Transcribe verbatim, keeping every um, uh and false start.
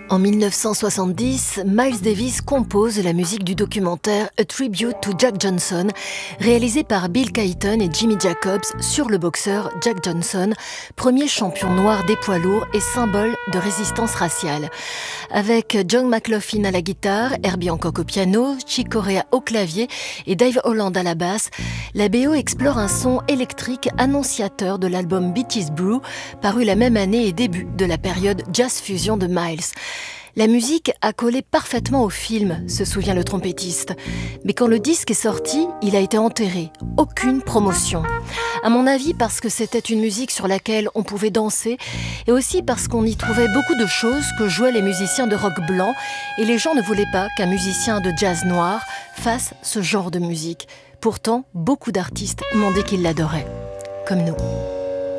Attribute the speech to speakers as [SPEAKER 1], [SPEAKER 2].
[SPEAKER 1] En mille neuf cent soixante-dix, Miles Davis compose la musique du documentaire A Tribute to Jack Johnson, réalisé par Bill Clayton et Jimmy Jacobs sur le boxeur Jack Johnson, premier champion noir des poids lourds et symbole de résistance raciale. Avec John McLaughlin à la guitare, Herbie Hancock au piano, Chick Corea au clavier et Dave Holland à la basse, la B O explore un son électrique annonciateur de l'album Beatties Brew, paru la même année et début de la période jazz fusion de Miles. La musique a collé parfaitement au film, se souvient le trompettiste. Mais quand le disque est sorti, il a été enterré. Aucune promotion. À mon avis, parce que c'était une musique sur laquelle on pouvait danser, et aussi parce qu'on y trouvait beaucoup de choses que jouaient les musiciens de rock blanc, et les gens ne voulaient pas qu'un musicien de jazz noir fasse ce genre de musique. Pourtant, beaucoup d'artistes m'ont dit qu'ils l'adoraient. Comme nous.